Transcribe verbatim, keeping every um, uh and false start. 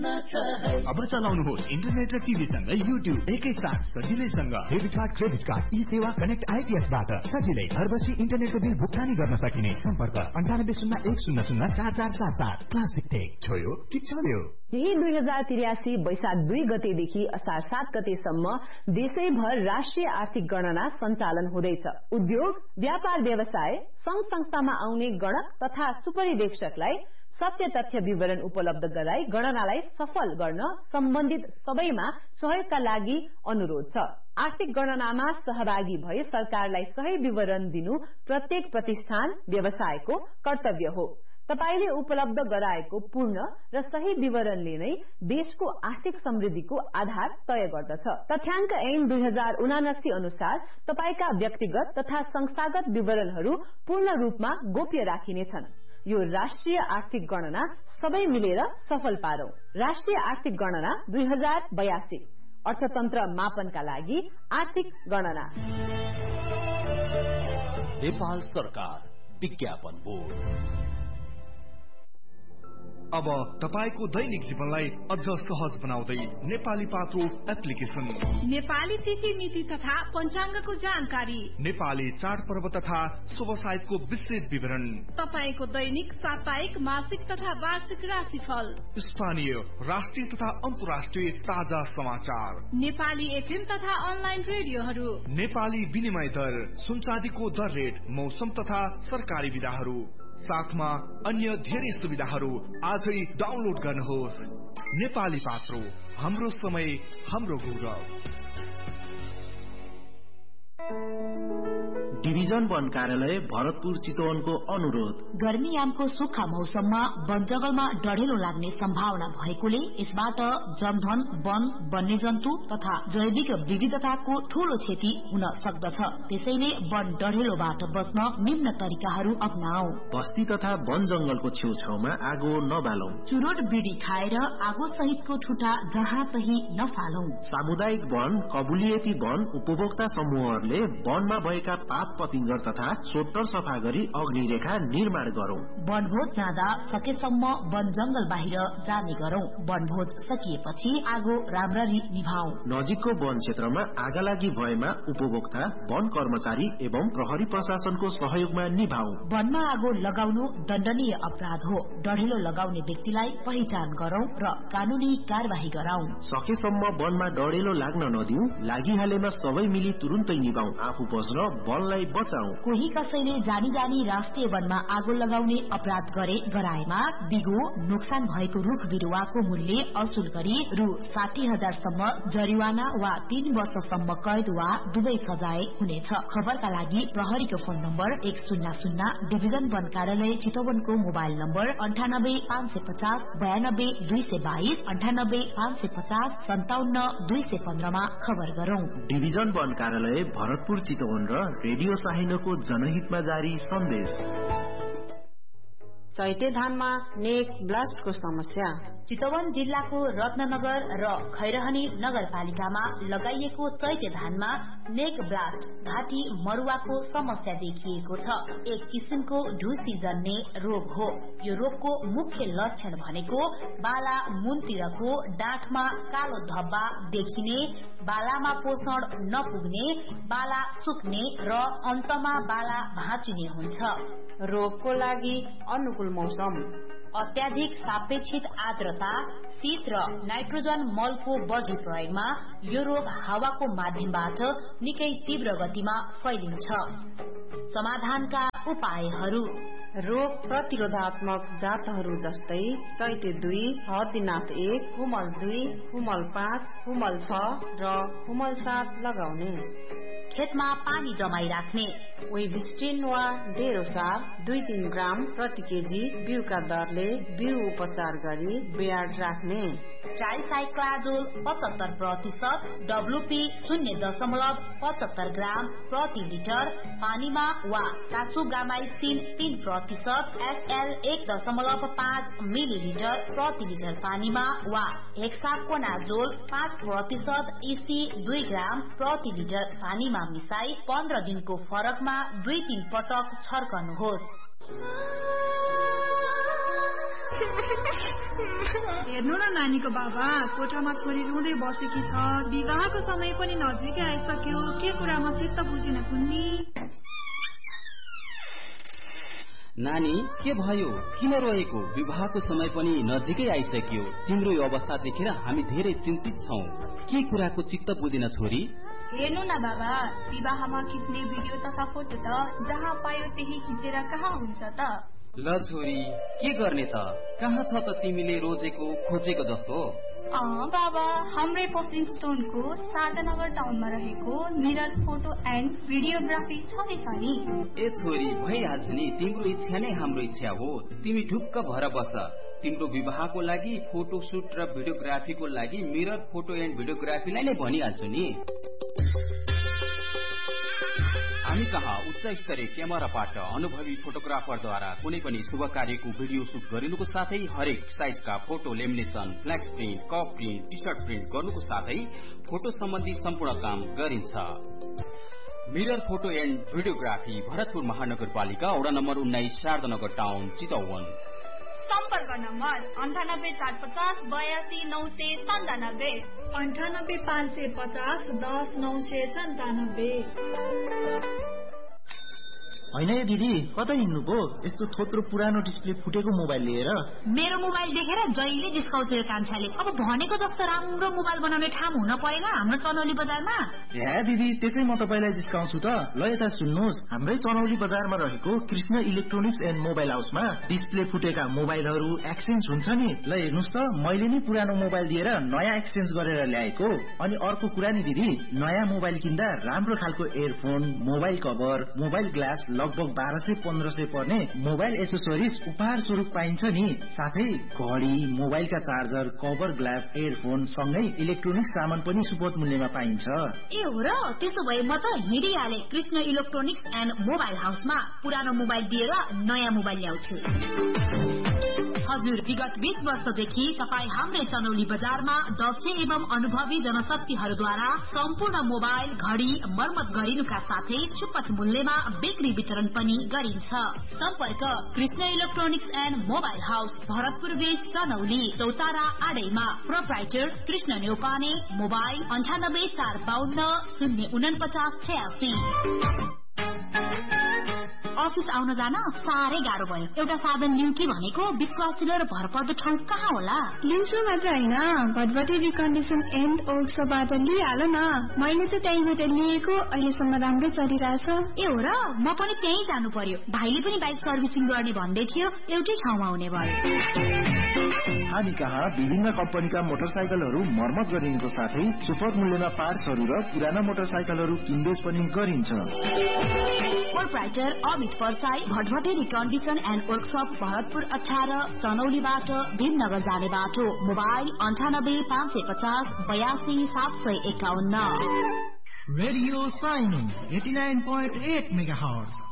अब चलाउनुहोस् इन्टरनेट र टिभी सँगै युट्युब एकैसाथ सजिलैसँग। डेबिट कार्ड, क्रेडिट कार्ड, ई सेवा कनेक्ट आइपीएसबाट सजिलै घर बसी इन्टरनेटको बिल भुक्तानी गर्न सकिने। सम्पर्क अन्ठानब्बे शून्य एक शून्य शून्य चार चार सात सात। क्लासिक टेक छोयो कि चल्यो। यही दुई हजार त्रियासी वैशाख दुई गतेदेखि असार सात गतेसम्म देशैभर राष्ट्रिय आर्थिक गणना सञ्चालन हुँदैछ। उद्योग, व्यापार, व्यवसाय, संघ संस्थामा आउने गणक तथा सुपरिवेक्षकलाई सत्य तथ्य विवरण उपलब्ध गराई गणनालाई सफल गर्न सम्बन्धित सबैमा सहयोगका लागि अनुरोध छ। आर्थिक गणनामा सहभागी भई सरकारलाई सही विवरण दिनु प्रत्येक प्रतिष्ठान, व्यवसायको कर्तव्य हो। तपाईले उपलब्ध गराएको पूर्ण र सही विवरणले नै देशको आर्थिक समृद्धिको आधार तय गर्दछ। तथ्याङ्क ऐन दुई हजार उनासी अनुसार तपाईका व्यक्तिगत तथा संस्थागत विवरणहरू पूर्ण रूपमा गोप्य राखिनेछन्। यो राष्ट्रिय आर्थिक गणना सबै मिलेर सफल पारौं। राष्ट्रिय आर्थिक गणना दुई हजार बयासी अर्थतन्त्र मापनका लागि आर्थिक गणना। नेपाल सरकार विज्ञापन बोर्ड। अब तपाईको दैनिक जीवनलाई अझ सहज बनाउँदै नेपाली पात्रो एप्लिकेशन। नेपाली तिथि मिति तथा पञ्चाङ्गको जानकारी, नेपाली चाडपर्व तथा शुभ साहित्यको विस्तृत विवरण, तपाईको दैनिक, साप्ताहिक, मासिक तथा वार्षिक राशिफल, स्थानीय, राष्ट्रिय तथा अन्तर्राष्ट्रिय ताजा समाचार, नेपाली एफएम तथा अनलाइन रेडियोहरू, नेपाली विनिमय दर, सुनचाँदीको दर रेट, मौसम तथा सरकारी विधाहरू, साथमा अन्य धेरै सुविधाहरू आजै डाउनलोड गर्नुहोस्। नेपाली पात्रो, हाम्रो समय, हाम्रो गौरव। डिभिजन वन कार्यालय भरतपुर चितवनको अनुरोध। गर्मीयामको सुक्खा मौसममा वन जंगलमा डढेलो लाग्ने सम्भावना भएकोले यसबाट जनधन, वन, वन्यजन्तु तथा जैविक विविधताको ठूलो क्षति हुन सक्दछ। त्यसैले वन डढेलोबाट बच्न निम्न तरिकाहरू अपनाऊ। बस्ती तथा वन जंगलको छेउछाउमा आगो नबालौ। चुरोट बिडी खाएर आगो सहितको ठुटा जहाँ तही नफालौ। सामुदायिक वन, कबुलियती वन उपभोक्ता समूहहरूले वनमा भएका पात पतिंगर तथा सोत्तर सफा गरी अग्निरेखा निर्माण गरौं। वनभोज जाँदा सकेसम्म वन जंगल बाहिर जाने गरौं। वनभोज सकिएपछि आगो राम्ररी निभाऊ। नजिकको वन क्षेत्रमा आगा लागि भएमा उपभोक्ता, वन कर्मचारी एवं प्रहरी प्रशासनको सहयोगमा निभाऊ। वनमा आगो लगाउनु दण्डनीय अपराध हो। डढेलो लगाउने व्यक्तिलाई पहिचान गरौं र कानूनी कार्यवाही गराऊ। सकेसम्म वनमा डढेलो लाग्न नदिऊ। लागिहालेमा सबै मिली तुरुन्तै निभाऊ। आफू बस्न वनलाई बचाऊ। कोही कसैले जानी जानी राष्ट्रिय वनमा आगो लगाउने अपराध गरे गराएमा बिगो नोक्सान भएको रुख बिरुवाको मूल्य असुल गरी रु साठी हजारसम्म जरिवाना वा तीन वर्षसम्म कैद वा दुवै सजाय हुनेछ। खबरका लागि प्रहरीको फोन नम्बर एक शून्य शून्य, डिभिजन वन कार्यालय चितवनको मोबाइल नम्बर अन्ठानब्बे पाँच सय पचास बयानब्बे दुई सय बाइस अन्ठानब्बे पाँच सय पचास सन्ताउन्न दुई सय पन्ध्रमा खबर गरौं। डिभिजन वन कार्यालय भरतपुर चितवन र रेडियो साहिनोको जनहितमा जारी सन्देश। चैते धानमा नेक ब्लास्टको समस्या। चितवन जिल्लाको रत्ननगर र खैरहनी नगरपालिकामा लगाइएको चैते धानमा नेक ब्लास्ट घाँटी मरुवाको समस्या देखिएको छ। एक किसिमको ढुसी जन्ने रोग हो। यो रोगको मुख्य लक्षण भनेको बाला मुनतिरको डाँठमा कालो धब्बा देखिने, बालामा पोषण नपुग्ने, बाला सुक्ने र अन्तमा बाला भाँचिने हुन्छ। रोगको लागि अनुकूल मौसम, अत्याधिक सापेक्षित आर्द्रता, शीत र नाइट्रोजन मलको बढ़ी प्रयोगमा यो रोग हावाको माध्यमबाट निकै तीव्र गतिमा फैलिन्छ। समाधानका उपायहरू: रोग प्रतिरोधात्मक जातहरू जस्तै चैते दुई, हर्दीनाथ एक, हुमल दुई, हुमल पाँच, हुमल छ र हुमल सात लगाउने। खेतमा पानी जमाई राख्ने। वेभिस्टिन वा डेरोसार दुई तीन ग्राम प्रति केजी बिउका दरले बिउ उपचार गरी बेयाड राख्ने। ट्राइसाइक्लाजोल पचहत्तर प्रतिशत, डब्लुपी शून्य दशमलव पचहत्तर ग्राम प्रति लिटर पानीमा वा कासुगामाइसिन तीन प्रतिशत, एसएल एक दशमलव पाँच मिलिलिटर प्रति लिटर पानीमा वा हेक्साकोनाजोल पाँच प्रतिशत इसी दुई ग्राम प्रति लिटर पानीमा मिसाई पन्ध्र दिनको फरकमा दुई तीन पटक छर्कनुहोस्। हेर्नु न नानीको बाबा, कोठामा छोरी रुँदै बसेकी छ। विवाहको समय पनि नजिकै आइसक्यो, के कुरामा चित्त बुझिन कुन्नी? नानी के भयो? किन रोएको? विवाहको समय पनि नजिकै आइसक्यो। तिम्रो यो अवस्था देखेर हामी धेरै चिन्तित छौं। के कुराको चित्त बुझिन छोरी? हेर्नु न बाबा, विवाहमा खिच्ने भिडियो तथा फोटो त जहाँ पायो त्यही खिचेर कहाँ हुन्छ त? ल छोरी, के गर्ने त? कहाँ छ त तिमीले रोजेको खोजेको जस्तो? अँ बाबा, हाम्रै पश्चिम स्टोनको शारदानगर टाउनमा रहेको मिरर फोटो एन्ड भिडियोग्राफी छँदैछ नि। ए छोरी, भइहाल्छ नि, तिम्रो इच्छा नै हाम्रो इच्छा हो। तिमी ढुक्क भएर बस। तिम्रो विवाहको लागि फोटो सुट र भिडियोग्राफीको लागि मिरर फोटो एन्ड भिडियोग्राफीलाई नै भनिहाल्छु नि। हामी कहाँ उच्च स्तरीय क्यामेराबाट अनुभवी फोटोग्राफरद्वारा कुनै पनि शुभ कार्यको भिडियो सुट गरिनुको साथै हरेक साइजका photo lamination, फ्ल्याक्स print, cup print, T short print गर्नुको साथै फोटो सम्बन्धी सम्पूर्ण काम गरिन्छ। Mirror photo and videography, Bharatpur महानगरपालिका वडा नम्बर उन्नाइस, शारदानगर टाउन, चितवन। सम्पर्क नम्बर अन्ठानब्बे चार पचास बयासी नौ सय सन्तानब्बे, अन्ठानब्बे पाँच सय पचास दस नौ सय सन्तानब्बे। होइन दिदी, कतै हिँड्नुभयो? यस्तो थोत्रो पुरानो डिस्प्ले फुटेको मोबाइल लिएर? मेरो मोबाइल देखेर जहिले जिस्काउँछ यो कान्छाले। अब भनेको जस्तो राम्रो मोबाइल बनाउने ठाउँ हुन परेन हाम्रो चनौली बजारमा? हे दिदी, त्यसै म तपाईँलाई जिस्काउँछु त। ल यता सुन्नुहोस्, हाम्रै चनौली बजारमा रहेको कृष्ण इलेक्ट्रोनिक्स एन्ड मोबाइल हाउसमा डिस्प्ले फुटेका मोबाइलहरू एक्सचेन्ज हुन्छ नि। ल हेर्नुहोस् त, मैले नै पुरानो मोबाइल दिएर नयाँ एक्सचेन्ज गरेर ल्याएको। अनि अर्को कुरा नि दिदी, नयाँ मोबाइल किन्दा राम्रो खालको earphone, mobile cover, mobile glass लगभग बाह्र सय पन्ध्र सय पर्ने मोबाइल एसेसरिज उपहार स्वरूप पाइन्छ नि। साथै घडी, मोबाइलका चार्जर, कभर ग्लास, एयरफोन सँगै इलेक्ट्रोनिक्स सामान पनि सुपथ मूल्यमा पाइन्छ। ए हो र? त्यसो भए म त हिँडिहाले कृष्ण इलेक्ट्रोनिक्स एन्ड मोबाइल हाउसमा पुरानो मोबाइल दिएर नयाँ मोबाइल ल्याउँछु। हजुर, विगत बीस वर्षदेखि तपाईँ हाम्रै चनौली बजारमा दक्ष एवं अनुभवी जनशक्तिहरूद्वारा सम्पूर्ण मोबाइल, घडी मर्मत गरिनुका साथै सुपथ मूल्यमा बिक्री वितरण पनि गरिन्छ। सम्पर्क Krishna electronics and mobile house, Bharatpur बीच, चनौली, चौतारा आडैमा। प्रोप्राइटर कृष्ण न्यौपाने। मोबाइल अन्ठानब्बे चार बाहन्न शून्य उनपचास छयासी। अफिस आउन जान साह्रै गाह्रो भयो। एउटा साधन लिउ कि भनेको, विश्वासिलो र भरपर्दो ठाउँ कहाँ होला? लिन्छु मात्र होइन, भटभटे रिकन्डिसन एन्ड वर्कसपबाट लिइहाल न। मैले त त्यहीँबाट लिएको, अहिलेसम्म राम्रै चलिरहेछ। ए हो र? म पनि त्यहीँ जानु पर्यो। भाइले पनि बाइक सर्भिसिङ गर्ने भन्दै थियो, एउटै ठाउँमा हुने भयो। हामी कहाँ विभिन्न कम्पनीका मोटरसाइकलहरू मर्मत गरिनुको साथै सुपथ मूल्यमा पार्ट्सहरू र पुराना मोटरसाइकलहरू किनबेच पनि गरिन्छ। Proprietor Amit Parsai, भटभटे recondition and workshop, Bharatpur अठार, चनौलीबाट भीमनगर जाने बाटो। मोबाइल अन्ठानब्बे पाँच सय पचास बयासी सात सय एकाउन्न। Radio shining eighty nine point at mega hertz.